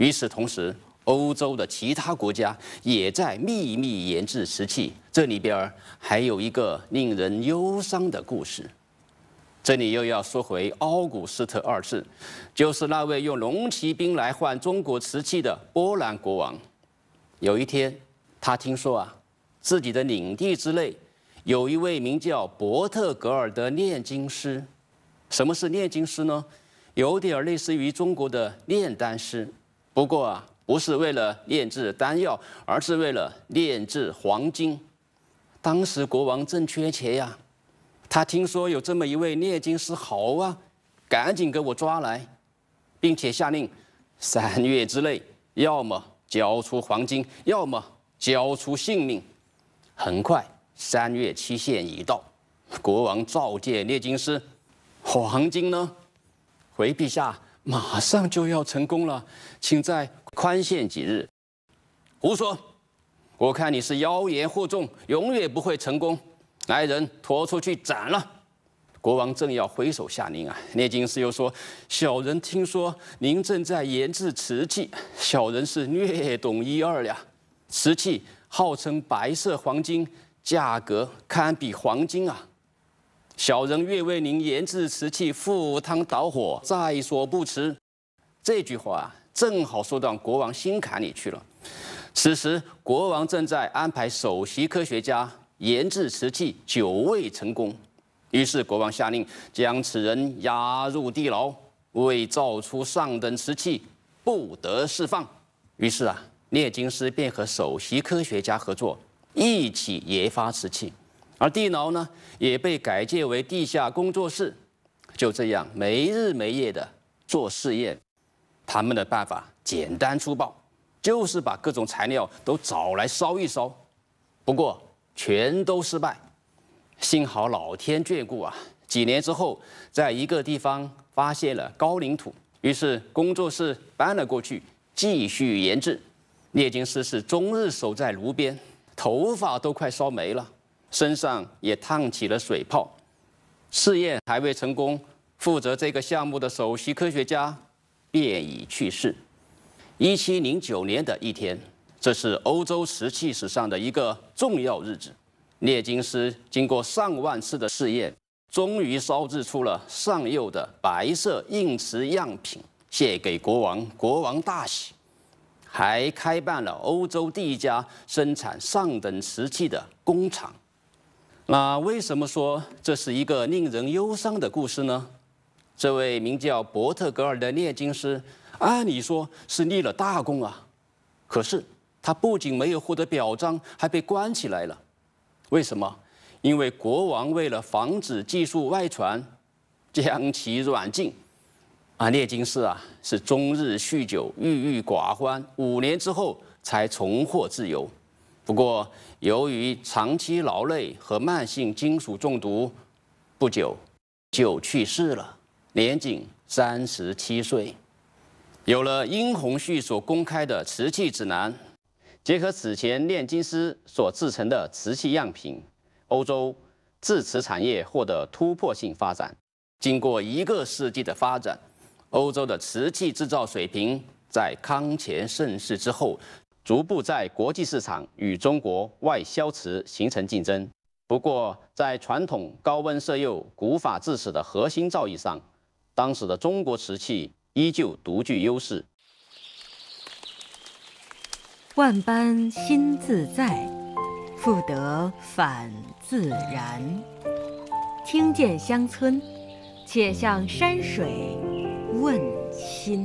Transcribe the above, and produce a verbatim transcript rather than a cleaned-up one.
与此同时，欧洲的其他国家也在秘密研制瓷器。这里边还有一个令人忧伤的故事。这里又要说回奥古斯特二世，就是那位用龙骑兵来换中国瓷器的波兰国王。有一天，他听说啊，自己的领地之内有一位名叫伯特格尔的炼金师。什么是炼金师呢？有点类似于中国的炼丹师，不过啊，不是为了炼制丹药，而是为了炼制黄金。当时国王正缺钱呀，他听说有这么一位炼金师，好啊，赶紧给我抓来，并且下令三月之内，要么交出黄金，要么交出性命。很快，三月期限已到，国王召见炼金师，黄金呢？回陛下，马上就要成功了，请再宽限几日。胡说！我看你是妖言惑众，永远不会成功。来人，拖出去斩了！国王正要挥手下令啊，炼金师又说：“小人听说您正在研制瓷器，小人是略懂一二呀。瓷器号称白色黄金，价格堪比黄金啊！小人愿为您研制瓷器赴汤蹈火，在所不辞。”这句话啊，正好说到国王心坎里去了。此时，国王正在安排首席科学家研制瓷器，久未成功。于是，国王下令将此人押入地牢，未造出上等瓷器，不得释放。于是啊，炼金师便和首席科学家合作，一起研发瓷器。而地牢呢，也被改建为地下工作室。就这样，没日没夜的做试验。他们的办法简单粗暴，就是把各种材料都找来烧一烧。不过全都失败。幸好老天眷顾啊！几年之后，在一个地方发现了高岭土，于是工作室搬了过去，继续研制。炼金师是终日守在炉边，头发都快烧没了，身上也烫起了水泡。试验还未成功，负责这个项目的首席科学家便已去世。一七零九年的一天，这是欧洲瓷器史上的一个重要日子。炼金师经过上万次的试验，终于烧制出了上釉的白色硬瓷样品，献给国王。国王大喜，还开办了欧洲第一家生产上等瓷器的工厂。那为什么说这是一个令人忧伤的故事呢？这位名叫伯特格尔的炼金师，按理说是立了大功啊，可是他不仅没有获得表彰，还被关起来了。为什么？因为国王为了防止技术外传，将其软禁。啊，炼金师啊是终日酗酒，郁郁寡欢，五年之后才重获自由。不过，由于长期劳累和慢性金属中毒，不久就去世了，年仅三十七岁。有了殷洪旭所公开的瓷器指南，结合此前炼金师所制成的瓷器样品，欧洲制瓷产业获得突破性发展。经过一个世纪的发展，欧洲的瓷器制造水平在康乾盛世之后，逐步在国际市场与中国外销瓷形成竞争。不过，在传统高温色釉、古法制瓷的核心造诣上，当时的中国瓷器依旧独具优势。 万般心自在，复得返自然。听见乡村，且向山水问心。